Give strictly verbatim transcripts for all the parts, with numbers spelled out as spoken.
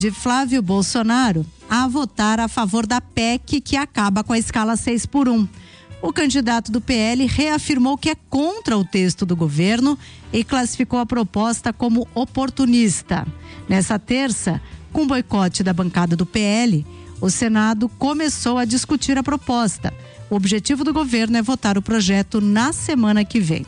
de Flávio Bolsonaro a votar a favor da P E C que acaba com a escala seis por um. O candidato do P L reafirmou que é contra o texto do governo e classificou a proposta como oportunista. Nessa terça, com boicote da bancada do P L, o Senado começou a discutir a proposta. O objetivo do governo é votar o projeto na semana que vem.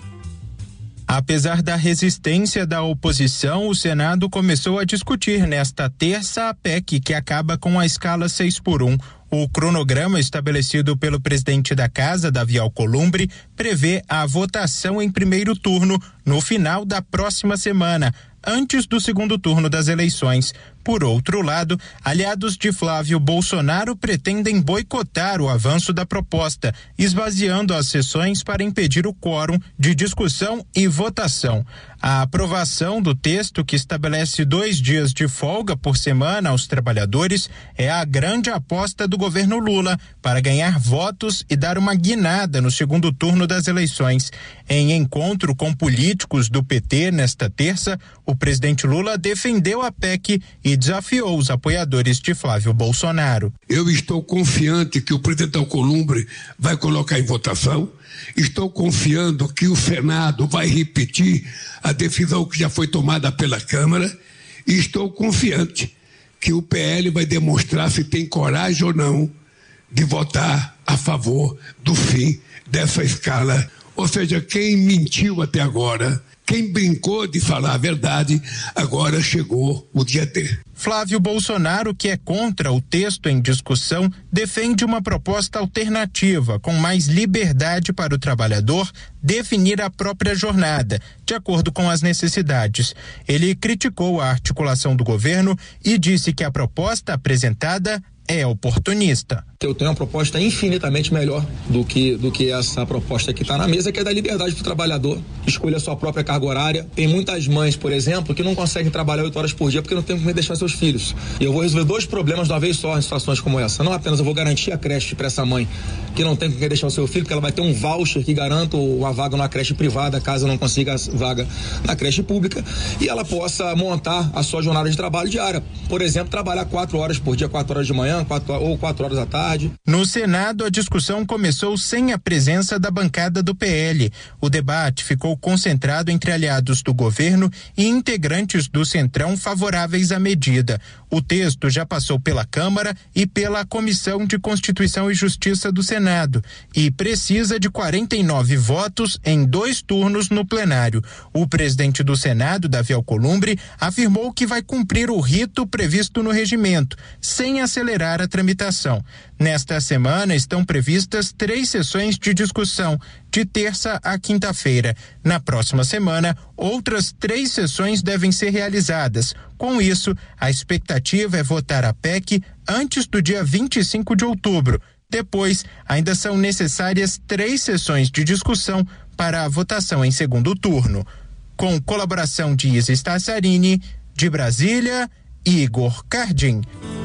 Apesar da resistência da oposição, o Senado começou a discutir nesta terça a P E C que acaba com a escala seis por um. O cronograma estabelecido pelo presidente da Casa, Davi Alcolumbre, prevê a votação em primeiro turno no final da próxima semana, antes do segundo turno das eleições. Por outro lado, aliados de Flávio Bolsonaro pretendem boicotar o avanço da proposta, esvaziando as sessões para impedir o quórum de discussão e votação. A aprovação do texto, que estabelece dois dias de folga por semana aos trabalhadores, é a grande aposta do governo Lula para ganhar votos e dar uma guinada no segundo turno das eleições. Em encontro com políticos do P T nesta terça, o presidente Lula defendeu a P E C e desafiou os apoiadores de Flávio Bolsonaro. Eu estou confiante que o presidente Alcolumbre vai colocar em votação. Estou confiando que o Senado vai repetir a decisão que já foi tomada pela Câmara. E estou confiante que o P L vai demonstrar se tem coragem ou não de votar a favor do fim dessa escala. Ou seja, quem mentiu até agora, quem brincou de falar a verdade, agora chegou o dia D. Flávio Bolsonaro, que é contra o texto em discussão, defende uma proposta alternativa, com mais liberdade para o trabalhador definir a própria jornada, de acordo com as necessidades. Ele criticou a articulação do governo e disse que a proposta apresentada é oportunista. Eu tenho uma proposta infinitamente melhor do que, do que essa proposta que está na mesa, que é da liberdade para o trabalhador escolher a sua própria carga horária. Tem muitas mães, por exemplo, que não conseguem trabalhar oito horas por dia porque não tem como deixar seus filhos. E eu vou resolver dois problemas de uma vez só em situações como essa. Não apenas eu vou garantir a creche para essa mãe que não tem com quem deixar o seu filho, porque ela vai ter um voucher que garanta uma vaga numa creche privada, caso não consiga vaga na creche pública, e ela possa montar a sua jornada de trabalho diária. Por exemplo, trabalhar quatro horas por dia, quatro horas de manhã, quatro, ou quatro horas da tarde. No Senado, a discussão começou sem a presença da bancada do P L. O debate ficou concentrado entre aliados do governo e integrantes do Centrão favoráveis à medida. O texto já passou pela Câmara e pela Comissão de Constituição e Justiça do Senado e precisa de quarenta e nove votos em dois turnos no plenário. O presidente do Senado, Davi Alcolumbre, afirmou que vai cumprir o rito previsto no regimento, sem acelerar a tramitação. Nesta semana estão previstas três sessões de discussão, de terça a quinta-feira. Na próxima semana, outras três sessões devem ser realizadas. Com isso, a expectativa é votar a P E C antes do dia vinte e cinco de outubro. Depois, ainda são necessárias três sessões de discussão para a votação em segundo turno. Com colaboração de Isa Stassarini, de Brasília, Igor Cardim.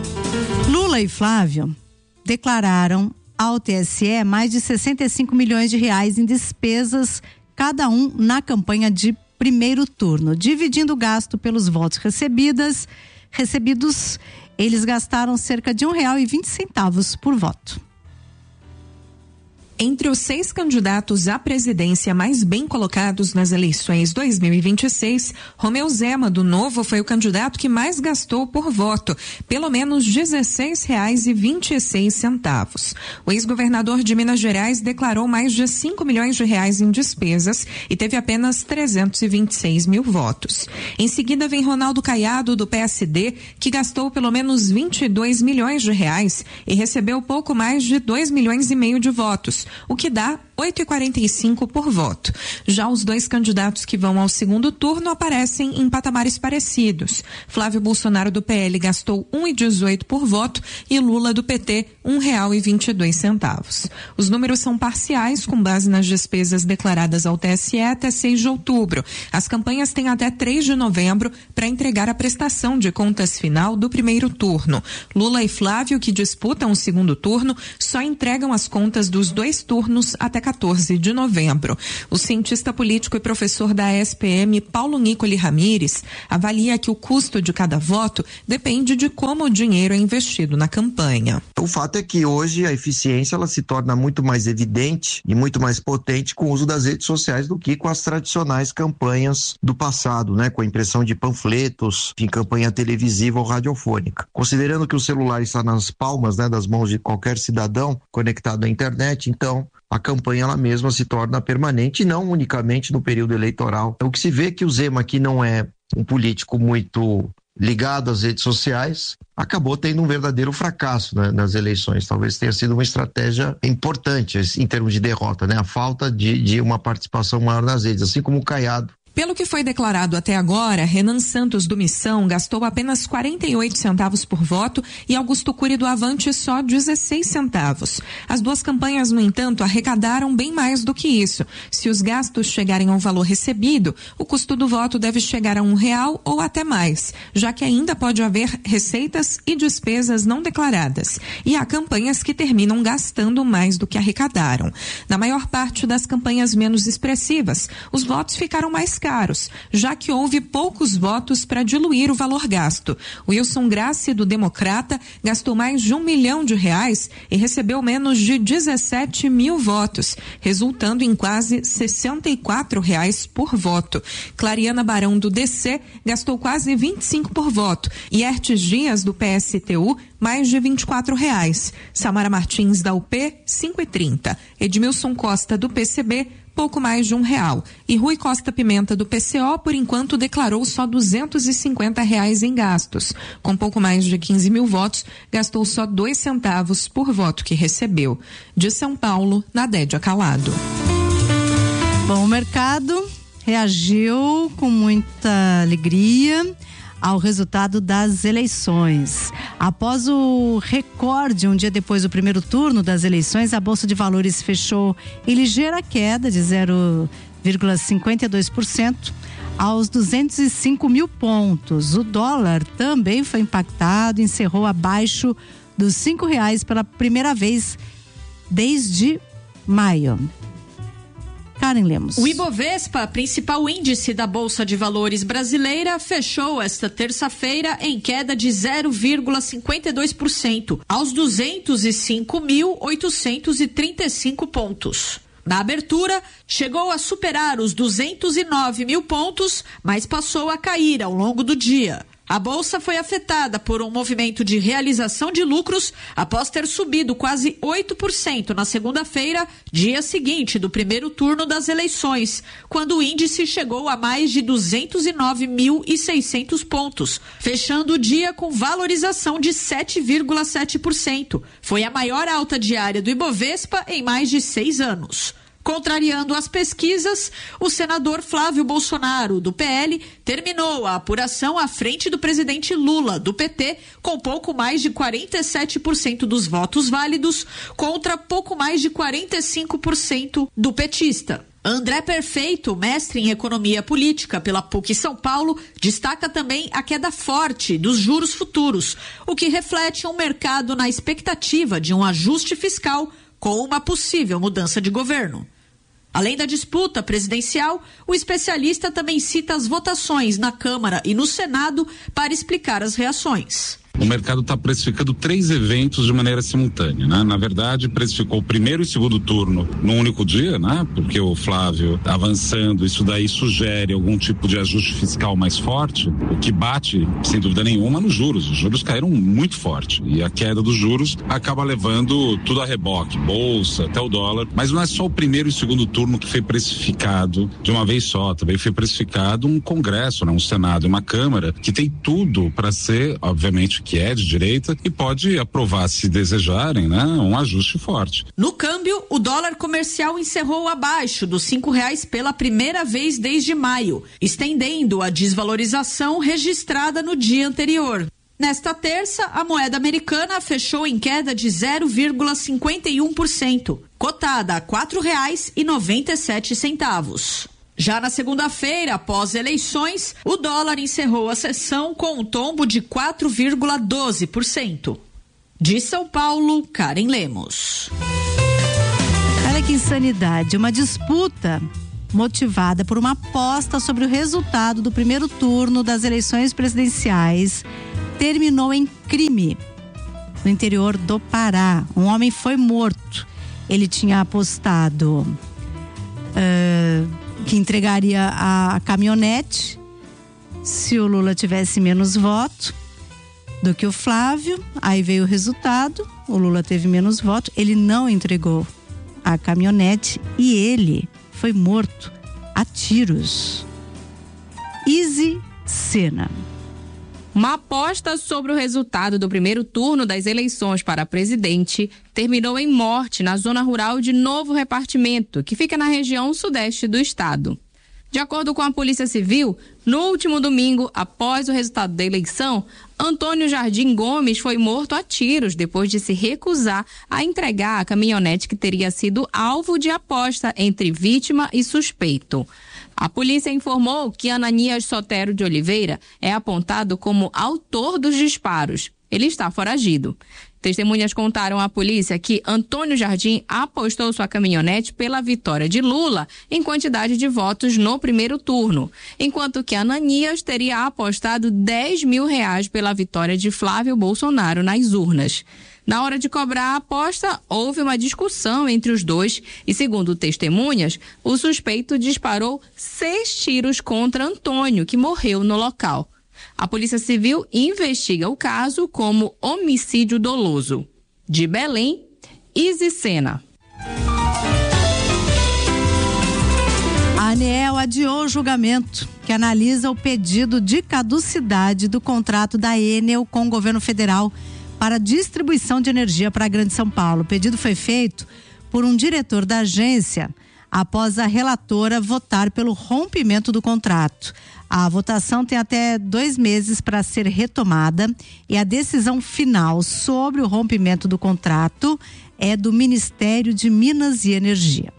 Lula e Flávio declararam ao T S E mais de sessenta e cinco milhões de reais em despesas, cada um na campanha de primeiro turno. Dividindo o gasto pelos votos recebidas, recebidos, eles gastaram cerca de um real e vinte centavos por voto. Entre os seis candidatos à presidência mais bem colocados nas eleições dois mil e vinte e seis, Romeu Zema, do Novo, foi o candidato que mais gastou por voto, pelo menos dezesseis reais e vinte e seis centavos. O ex-governador de Minas Gerais declarou mais de cinco milhões de reais em despesas e teve apenas trezentos e vinte e seis mil votos. Em seguida vem Ronaldo Caiado, do P S D, que gastou pelo menos vinte e dois milhões de reais e recebeu pouco mais de dois milhões e meio de votos, o que dá oito reais e quarenta e cinco centavos por voto. Já os dois candidatos que vão ao segundo turno aparecem em patamares parecidos. Flávio Bolsonaro, do P L, gastou um real e dezoito centavos por voto e Lula, do P T, um real e vinte e dois centavos. Os números são parciais, com base nas despesas declaradas ao T S E até seis de outubro. As campanhas têm até três de novembro para entregar a prestação de contas final do primeiro turno. Lula e Flávio, que disputam o segundo turno, só entregam as contas dos dois dois turnos até quatorze de novembro. O cientista político e professor da S P M, Paulo Nicoli Ramires, avalia que o custo de cada voto depende de como o dinheiro é investido na campanha. O fato é que hoje a eficiência ela se torna muito mais evidente e muito mais potente com o uso das redes sociais do que com as tradicionais campanhas do passado, né? Com a impressão de panfletos, em campanha televisiva ou radiofônica. Considerando que o celular está nas palmas, né, das mãos de qualquer cidadão conectado à internet, então a campanha ela mesma se torna permanente e não unicamente no período eleitoral. O que se vê é que o Zema aqui não é um político muito ligado às redes sociais, acabou tendo um verdadeiro fracasso, né, nas eleições. Talvez tenha sido uma estratégia importante em termos de derrota, né? A falta de, de uma participação maior nas redes, assim como o Caiado. Pelo que foi declarado até agora, Renan Santos do Missão gastou apenas quarenta e oito centavos por voto e Augusto Cury do Avante só dezesseis centavos. As duas campanhas, no entanto, arrecadaram bem mais do que isso. Se os gastos chegarem ao valor recebido, o custo do voto deve chegar a um real ou até mais, já que ainda pode haver receitas e despesas não declaradas. E há campanhas que terminam gastando mais do que arrecadaram. Na maior parte das campanhas menos expressivas, os votos ficaram mais caros. caros, já que houve poucos votos para diluir o valor gasto. Wilson Grassi, do Democrata, gastou mais de um milhão de reais e recebeu menos de dezessete mil votos, resultando em quase sessenta e quatro reais por voto. Clariana Barão, do D C, gastou quase vinte e cinco por voto e Ertes Dias, do P S T U, mais de vinte e quatro reais. Samara Martins, da U P, cinco e trinta. Edmilson Costa, do P C B, pouco mais de um real. E Rui Costa Pimenta, do P C O, por enquanto declarou só duzentos e cinquenta reais em gastos. Com pouco mais de quinze mil votos, gastou só dois centavos por voto que recebeu. De São Paulo, Nadédia Calado. Bom, o mercado reagiu com muita alegria ao resultado das eleições. Após o recorde, um dia depois do primeiro turno das eleições, a Bolsa de Valores fechou em ligeira queda de zero vírgula cinquenta e dois por cento aos duzentos e cinco mil pontos. O dólar também foi impactado, encerrou abaixo dos cinco reais pela primeira vez desde maio. Karen Lemos. O Ibovespa, principal índice da Bolsa de Valores brasileira, fechou esta terça-feira em queda de zero vírgula cinquenta e dois por cento, aos duzentos e cinco mil oitocentos e trinta e cinco pontos. Na abertura, chegou a superar os duzentos e nove mil pontos, mas passou a cair ao longo do dia. A bolsa foi afetada por um movimento de realização de lucros após ter subido quase oito por cento na segunda-feira, dia seguinte do primeiro turno das eleições, quando o índice chegou a mais de duzentos e nove mil e seiscentos pontos, fechando o dia com valorização de sete vírgula sete por cento. Foi a maior alta diária do Ibovespa em mais de seis anos. Contrariando as pesquisas, o senador Flávio Bolsonaro, do P L, terminou a apuração à frente do presidente Lula, do P T, com pouco mais de quarenta e sete por cento dos votos válidos, contra pouco mais de quarenta e cinco por cento do petista. André Perfeito, mestre em economia política pela P U C São Paulo, destaca também a queda forte dos juros futuros, o que reflete um mercado na expectativa de um ajuste fiscal com uma possível mudança de governo. Além da disputa presidencial, o especialista também cita as votações na Câmara e no Senado para explicar as reações. O mercado está precificando três eventos de maneira simultânea, né? Na verdade, precificou o primeiro e segundo turno num único dia, né? Porque o Flávio avançando, isso daí sugere algum tipo de ajuste fiscal mais forte, o que bate, sem dúvida nenhuma, nos juros. Os juros caíram muito forte e a queda dos juros acaba levando tudo a reboque, bolsa, até o dólar. Mas não é só o primeiro e segundo turno que foi precificado de uma vez só, também foi precificado um Congresso, né? Um Senado e uma Câmara que tem tudo para ser, obviamente, que é de direita e pode aprovar, se desejarem, né, um ajuste forte. No câmbio, o dólar comercial encerrou abaixo dos cinco reais pela primeira vez desde maio, estendendo a desvalorização registrada no dia anterior. Nesta terça, a moeda americana fechou em queda de zero vírgula cinquenta e um por cento, cotada a quatro reais e noventa e sete centavos. Já na segunda-feira, após eleições, o dólar encerrou a sessão com um tombo de quatro vírgula doze por cento. De São Paulo, Karen Lemos. Olha que insanidade, uma disputa motivada por uma aposta sobre o resultado do primeiro turno das eleições presidenciais terminou em crime no interior do Pará. Um homem foi morto. Ele tinha apostado uh, que entregaria a caminhonete se o Lula tivesse menos voto do que o Flávio. Aí veio o resultado, o Lula teve menos voto, ele não entregou a caminhonete e ele foi morto a tiros. Izzy Sena. Uma aposta sobre o resultado do primeiro turno das eleições para presidente terminou em morte na zona rural de Novo Repartimento, que fica na região sudeste do estado. De acordo com a Polícia Civil, no último domingo, após o resultado da eleição, Antônio Jardim Gomes foi morto a tiros depois de se recusar a entregar a caminhonete que teria sido alvo de aposta entre vítima e suspeito. A polícia informou que Ananias Sotero de Oliveira é apontado como autor dos disparos. Ele está foragido. Testemunhas contaram à polícia que Antônio Jardim apostou sua caminhonete pela vitória de Lula em quantidade de votos no primeiro turno, enquanto que Ananias teria apostado dez mil reais pela vitória de Flávio Bolsonaro nas urnas. Na hora de cobrar a aposta, houve uma discussão entre os dois e, segundo testemunhas, o suspeito disparou seis tiros contra Antônio, que morreu no local. A Polícia Civil investiga o caso como homicídio doloso. De Belém, Izzy Sena. A ANEEL adiou o julgamento que analisa o pedido de caducidade do contrato da Enel com o governo federal para distribuição de energia para a Grande São Paulo. O pedido foi feito por um diretor da agência após a relatora votar pelo rompimento do contrato. A votação tem até dois meses para ser retomada e a decisão final sobre o rompimento do contrato é do Ministério de Minas e Energia.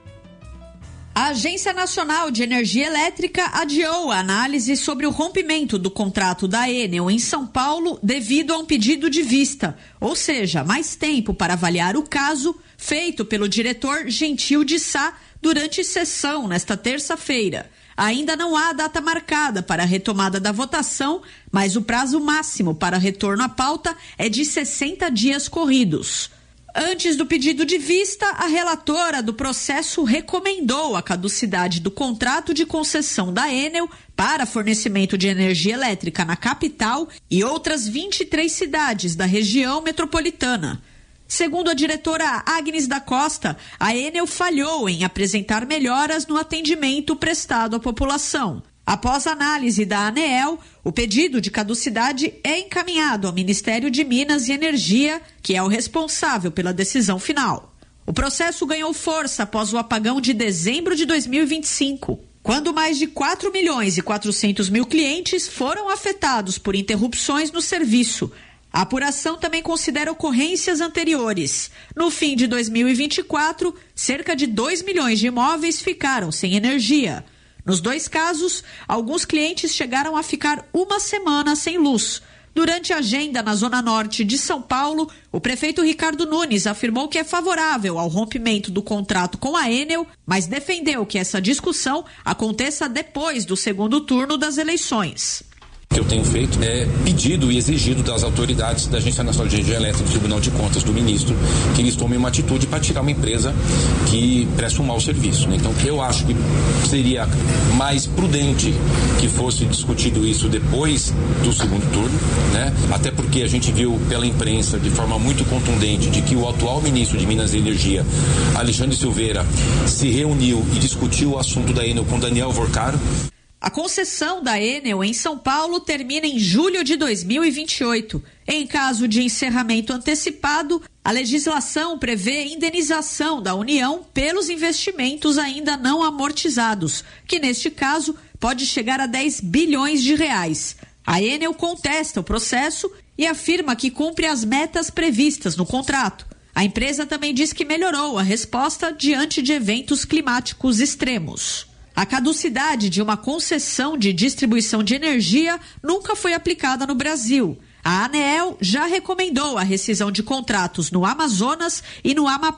A Agência Nacional de Energia Elétrica adiou a análise sobre o rompimento do contrato da Enel em São Paulo devido a um pedido de vista, ou seja, mais tempo para avaliar o caso feito pelo diretor Gentil de Sá durante sessão nesta terça-feira. Ainda não há data marcada para a retomada da votação, mas o prazo máximo para retorno à pauta é de sessenta dias corridos. Antes do pedido de vista, a relatora do processo recomendou a caducidade do contrato de concessão da Enel para fornecimento de energia elétrica na capital e outras vinte e três cidades da região metropolitana. Segundo a diretora Agnes da Costa, a Enel falhou em apresentar melhoras no atendimento prestado à população. Após a análise da ANEEL, o pedido de caducidade é encaminhado ao Ministério de Minas e Energia, que é o responsável pela decisão final. O processo ganhou força após o apagão de dezembro de dois mil e vinte e cinco, quando mais de quatro milhões e quatrocentos mil clientes foram afetados por interrupções no serviço. A apuração também considera ocorrências anteriores. No fim de dois mil e vinte e quatro, cerca de dois milhões de imóveis ficaram sem energia. Nos dois casos, alguns clientes chegaram a ficar uma semana sem luz. Durante a agenda na Zona Norte de São Paulo, o prefeito Ricardo Nunes afirmou que é favorável ao rompimento do contrato com a Enel, mas defendeu que essa discussão aconteça depois do segundo turno das eleições. O que eu tenho feito é pedido e exigido das autoridades da Agência Nacional de Energia Elétrica, do Tribunal de Contas, do ministro, que eles tomem uma atitude para tirar uma empresa que presta um mau serviço, né? Então, eu acho que seria mais prudente que fosse discutido isso depois do segundo turno, né? Até porque a gente viu pela imprensa de forma muito contundente de que o atual ministro de Minas e Energia, Alexandre Silveira, se reuniu e discutiu o assunto da Enel com Daniel Vorcaro. A concessão da Enel em São Paulo termina em julho de dois mil e vinte e oito. Em caso de encerramento antecipado, a legislação prevê indenização da União pelos investimentos ainda não amortizados, que neste caso pode chegar a dez bilhões de reais. A Enel contesta o processo e afirma que cumpre as metas previstas no contrato. A empresa também diz que melhorou a resposta diante de eventos climáticos extremos. A caducidade de uma concessão de distribuição de energia nunca foi aplicada no Brasil. A ANEEL já recomendou a rescisão de contratos no Amazonas e no Amapá,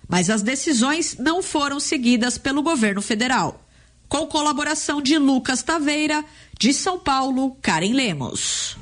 mas as decisões não foram seguidas pelo governo federal. Com colaboração de Lucas Taveira, de São Paulo, Karen Lemos.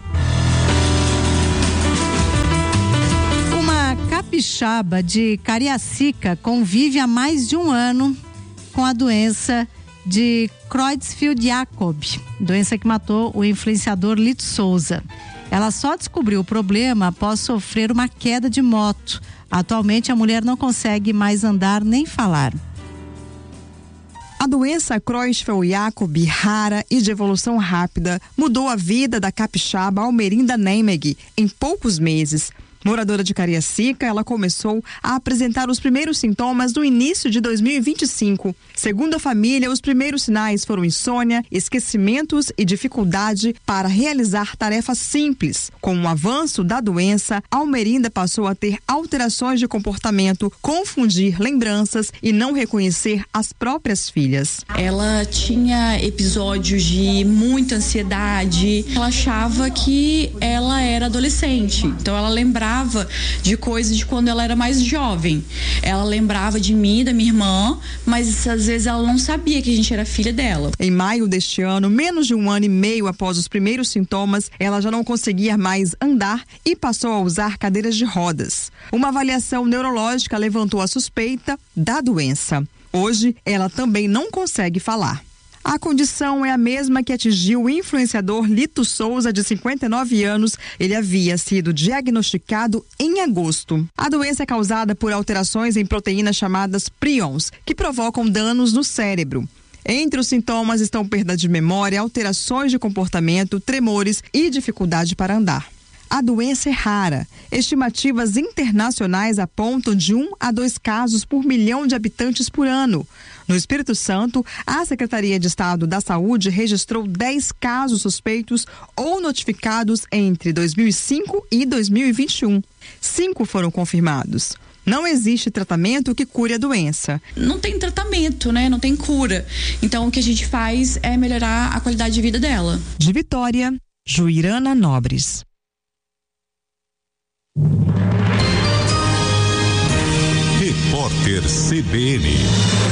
Uma capixaba de Cariacica convive há mais de um ano com a doença de Creutzfeldt-Jakob, doença que matou o influenciador Lito Souza. Ela só descobriu o problema após sofrer uma queda de moto. Atualmente, a mulher não consegue mais andar nem falar. A doença Creutzfeldt-Jakob, rara e de evolução rápida, mudou a vida da capixaba Almerinda Nemeg em poucos meses. Moradora de Cariacica, ela começou a apresentar os primeiros sintomas no início de dois mil e vinte e cinco. Segundo a família, os primeiros sinais foram insônia, esquecimentos e dificuldade para realizar tarefas simples. Com o avanço da doença, Almerinda passou a ter alterações de comportamento, confundir lembranças e não reconhecer as próprias filhas. Ela tinha episódios de muita ansiedade. Ela achava que ela era adolescente, então ela lembrava de coisas de quando ela era mais jovem. Ela lembrava de mim, da minha irmã, mas às vezes ela não sabia que a gente era filha dela. Em maio deste ano, menos de um ano e meio após os primeiros sintomas, ela já não conseguia mais andar e passou a usar cadeiras de rodas. Uma avaliação neurológica levantou a suspeita da doença. Hoje, ela também não consegue falar. A condição é a mesma que atingiu o influenciador Lito Souza, de cinquenta e nove anos. Ele havia sido diagnosticado em agosto. A doença é causada por alterações em proteínas chamadas prions, que provocam danos no cérebro. Entre os sintomas estão perda de memória, alterações de comportamento, tremores e dificuldade para andar. A doença é rara. Estimativas internacionais apontam de um a dois casos por milhão de habitantes por ano. No Espírito Santo, a Secretaria de Estado da Saúde registrou dez casos suspeitos ou notificados entre dois mil e cinco e dois mil e vinte e um. Cinco foram confirmados. Não existe tratamento que cure a doença. Não tem tratamento, né? Não tem cura. Então, o que a gente faz é melhorar a qualidade de vida dela. De Vitória, Juirana Nobres. Repórter C B N.